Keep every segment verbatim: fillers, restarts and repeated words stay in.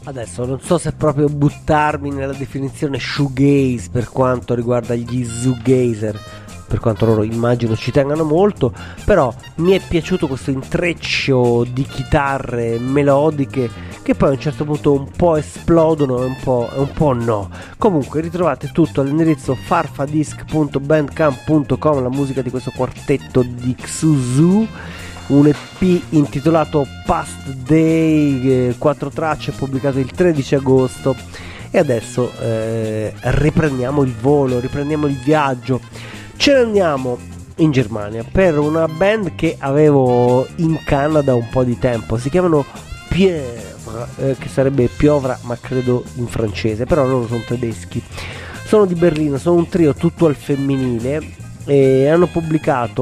Adesso non so se proprio buttarmi nella definizione shoegaze per quanto riguarda gli shoegazer, per quanto loro immagino ci tengano molto, però mi è piaciuto questo intreccio di chitarre melodiche che poi a un certo punto un po' esplodono e un po', e un po' no. Comunque ritrovate tutto all'indirizzo farfadisc punto bandcamp punto com, la musica di questo quartetto di Xuzu, un E P intitolato Past Day, quattro tracce, pubblicato il tredici agosto. E adesso eh, riprendiamo il volo, riprendiamo il viaggio. Ce ne andiamo in Germania per una band che avevo in canna da un po' di tempo. Si chiamano Pieuvre, eh, che sarebbe piovra ma credo in francese, però loro sono tedeschi. Sono di Berlino, sono un trio tutto al femminile e hanno pubblicato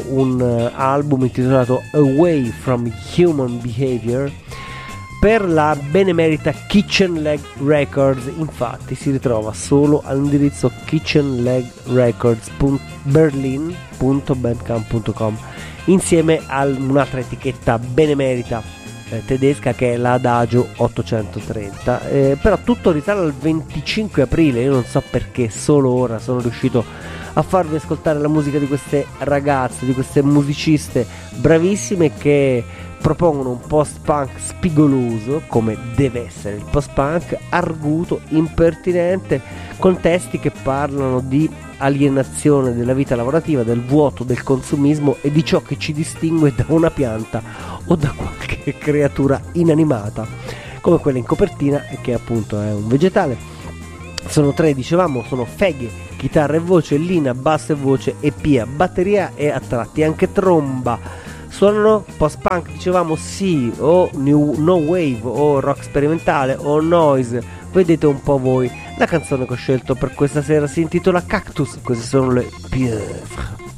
un album intitolato Away from Human Behavior per la benemerita Kitchen Leg Records. Infatti si ritrova solo all'indirizzo kitchen leg records punto berlin punto bandcamp punto com insieme a un'altra etichetta benemerita eh, tedesca che è la Adagio ottocentotrenta, eh, però tutto risale al venticinque aprile. Io non so perché solo ora sono riuscito a farvi ascoltare la musica di queste ragazze, di queste musiciste bravissime che propongono un post-punk spigoloso, come deve essere il post-punk, arguto, impertinente, con testi che parlano di alienazione della vita lavorativa, del vuoto, del consumismo e di ciò che ci distingue da una pianta o da qualche creatura inanimata, come quella in copertina, che appunto è un vegetale. Sono tre, dicevamo, sono Feghe, chitarra e voce, Lina, basso e voce, e Pia, batteria e a tratti anche tromba. Suonano post-punk, dicevamo, sì, o new, no wave, o rock sperimentale, o noise, vedete un po' voi. La canzone che ho scelto per questa sera si intitola Cactus, queste sono le Pieuvre.